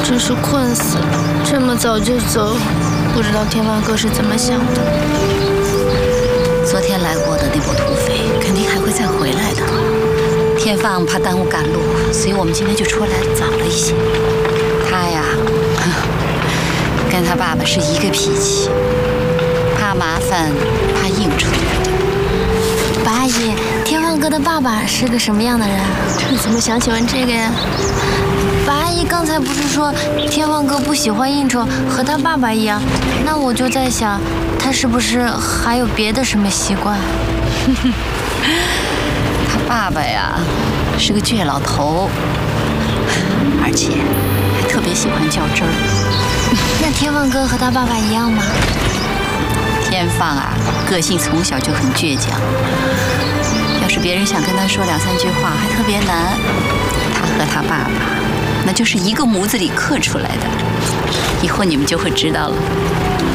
真是困死了，这么早就走，不知道天放哥是怎么想的。 昨天来过的那波土匪肯定还会再回来的。天放怕耽误赶路，所以我们今天就出来早了一些。他呀，跟他爸爸是一个脾气，怕麻烦，怕应酬。 白阿姨，天放哥的爸爸是个什么样的人？你怎么想起问这个呀？白阿姨刚才不是说天放哥不喜欢应酬，和他爸爸一样？那我就在想，他是不是还有别的什么习惯？ 他爸爸呀，是个倔老头，而且还特别喜欢较真儿。 那天放哥和他爸爸一样吗？ 天放啊，个性从小就很倔强。要是别人想跟他说两三句话，还特别难。他和他爸爸，那就是一个模子里刻出来的。以后你们就会知道了。